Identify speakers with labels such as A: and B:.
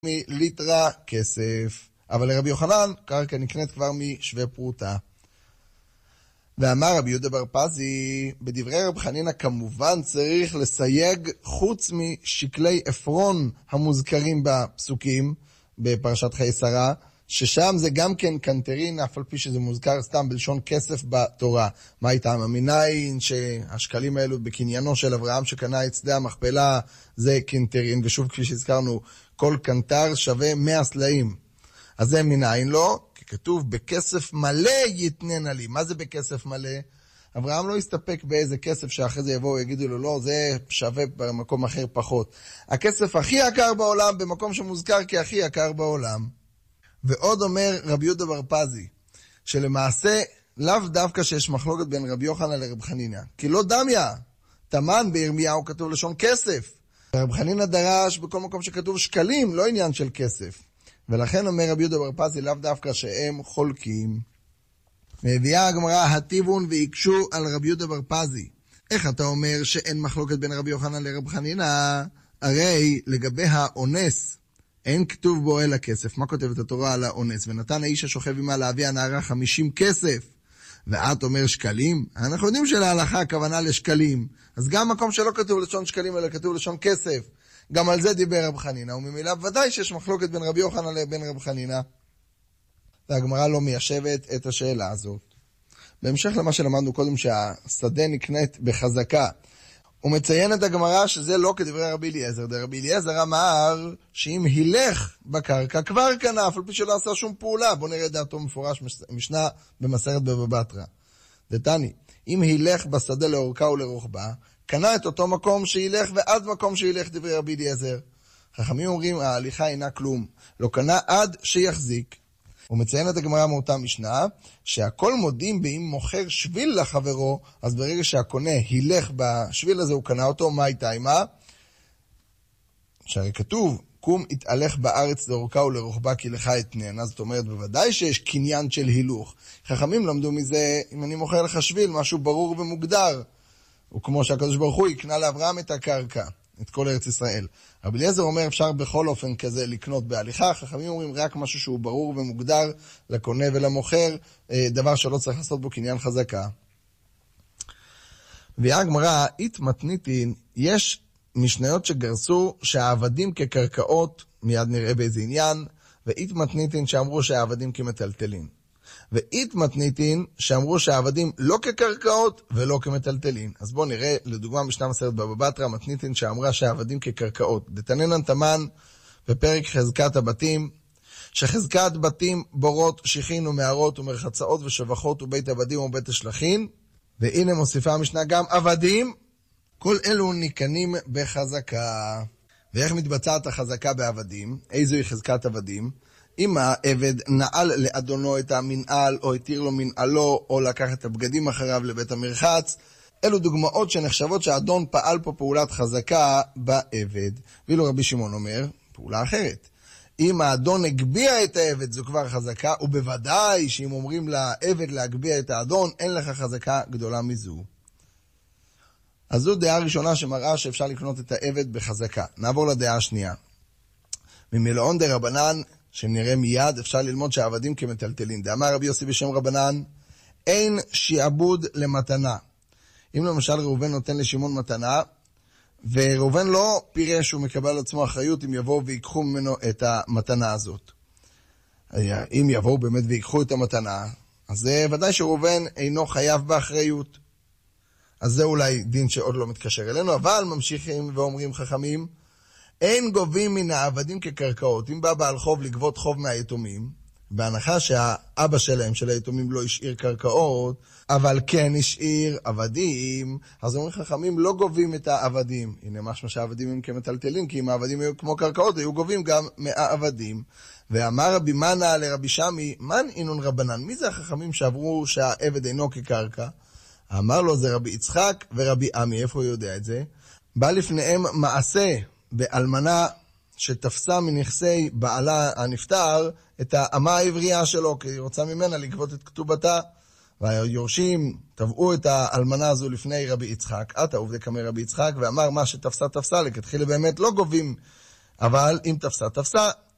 A: מליטרה כסף. אבל לרבי יוחנן, קרקע נקנית כבר משווה פרוטה. ואמר רבי יהודה בר פזי, בדברי רב חנינא כמובן צריך לסייג חוץ משקלי אפרון המוזכרים בפסוקים, בפרשת חיי שרה, ששם זה גם כן קנטרין, אף על פי שזה מוזכר סתם בלשון כסף בתורה. מה איתם? המנין שהשקלים האלו בקניינו של אברהם שקנה את שדה המכפלה זה קנטרין, ושוב כפי שהזכרנו, כל קנטר שווה 100 סלעים. אז זה מנין לא, כי כתוב בכסף מלא יתננה לי. מה זה בכסף מלא? אברהם לא הסתפק באיזה כסף שאחרי זה יבואו ויגידו לו, לא, זה שווה במקום אחר פחות. הכסף הכי יקר בעולם, במקום שמוזכר כהכי יקר בעולם. ועוד אומר רבי יהודה בר פזי, שלמעשה לאו דווקא שיש מחלוקת בין רבי יוחנן לרב חנינא, כי לא דמיה, תמן בירמיהו כתוב לשון כסף. רב חנינא דרש בכל מקום שכתוב שקלים, לא עניין של כסף. ולכן אומר רבי יהודה בר פזי לאו דווקא שהם חולקים. והביאה הגמרא הטיבון ויקשו על רבי יהודה בר פזי. איך אתה אומר שאין מחלוקת בין רבי יוחנן לרב חנינא? הרי לגבי האונס, אין כתוב בו אלא כסף. מה כותבת התורה על האונס? ונתן האיש השוכב עמה לאבי הנערה 50 כסף. ואת אומר שקלים? אנחנו יודעים שלהלכה הכוונה לשקלים. אז גם מקום שלא כתוב לשון שקלים אלא כתוב לשון כסף. גם על זה דיבר רב חנינא, וממילא ודאי שיש מחלוקת בין רבי יוחנן לבין רב חנינא. והגמרא לא מיישבת את השאלה הזאת. בהמשך למה שלמדנו קודם שהשדה נקנית בחזקה, הוא מציין את הגמרא שזה לא כדברי רבי אליעזר. רבי אליעזר אמר שאם הילך בקרקע כבר קנה, אף על פי שלא עשה שום פעולה. בוא נראה דעתו מפורש משנה במסכת בבא בתרא. דתני, אם הילך בשדה לאורכה ולרוחבה, קנה את אותו מקום שילך ועד מקום שילך, דברי רבי אליעזר. חכמים אומרים ההליכה אינה כלום, לא קנה עד שיחזיק. הוא מציין את הגמרא מאותה משנה, שהכל מודים באם מוכר שביל לחברו, אז ברגע שהקונה הילך בשביל הזה הוא קנה אותו, מה הייתה אימה? שהרי כתוב, קום התהלך בארץ לאורכה ולרוחבה כי לך אתננה, זאת אומרת בוודאי שיש קניין של הילוך. חכמים למדו מזה, אם אני מוכר לך שביל, משהו ברור ומוגדר. וכמו שהקדוש ברוך הוא יקנה לאברהם את הקרקע, את כל ארץ ישראל. רבי אליעזר אומר אפשר בכל אופן כזה לקנות בהליכה, חכמים אומרים רק משהו שהוא ברור ומוגדר לקונה ולמוכר, דבר שלא צריך לעשות בו קניין חזקה. והגמרא, אית מתניתין, יש משניות שגרסו שהעבדים כקרקעות, מיד נראה באיזה עניין, ואית מתניתין שאמרו שהעבדים כמטלטלין. ואית מתניתין שאמרו שהעבדים לא כקרקעות ולא כמטלטלין. אז בואו נראה לדוגמה משנה מסכת בבא בתרא, מתניתין שאמרה שהעבדים כקרקעות. דתנן תמן בפרק חזקת הבתים, שחזקת בתים בורות, שיחין ומערות ומרחצאות ושבחות ובית עבדים ובית השלחין. והנה מוסיפה המשנה גם עבדים, כל אלו נקנים בחזקה. ואיך מתבצעת החזקה בעבדים? איזוהי חזקת עבדים? אם העבד נעל לאדונו את המנעל, או התיר לו מנעלו, או לקח את הבגדים אחריו לבית המרחץ, אלו דוגמאות שנחשבות שהאדון פעל פה פעולת חזקה בעבד. ואילו רבי שמעון אומר, פעולה אחרת. אם האדון הגביע את העבד, זו כבר חזקה, ובוודאי שאם אומרים לעבד להגביע את האדון, אין לך חזקה גדולה מזו. אז זו דעה ראשונה שמראה שאפשר לקנות את העבד בחזקה. נעבור לדעה השנייה. ממילאון דרבנן, שנראה מיד, אפשר ללמוד שהעבדים כמטלטלין. דאמר רבי יוסי בשם רבנן, אין שיעבוד למתנה. אם למשל ראובן נותן לשמעון מתנה, וראובן לא פירש שהוא מקבל על עצמו אחריות אם יבואו ויקחו ממנו את המתנה הזאת. אם יבואו באמת ויקחו את המתנה, אז זה ודאי שראובן אינו חייב באחריות. אז זה אולי דין שעוד לא מתקשר אלינו, אבל ממשיכים ואומרים חכמים, אין גובים מן העבדים כקרקעות. אם בא בעל חוב לגבות חוב מהיתומים, בהנחה שהאבא שלהם, של היתומים, לא השאיר קרקעות, אבל כן השאיר עבדים, אז אומרים חכמים לא גובים את העבדים. הנה משמע שהעבדים הם כמטלטלים, כי אם העבדים היו כמו קרקעות, היו גובים גם מהעבדים. ואמר רבי מנה לרבי שמי, מן אינון רבנן? מי זה החכמים שעברו שהעבד אינו כקרקע? אמר לו זה רבי יצחק ורבי עמי. איפה הוא יודע את זה? בא לפניהם מעשה באלמנה שתפסה מנכסי בעלה הנפטר את האמה העברייה שלו, כי היא רוצה ממנה לגבות את כתובתה. והיורשים תבעו את האלמנה הזו לפני רבי יצחק. עתה עובדי כמי רבי יצחק, ואמר מה שתפסה תפסה, לכתחילה באמת לא גובים, אבל אם תפסה תפסה,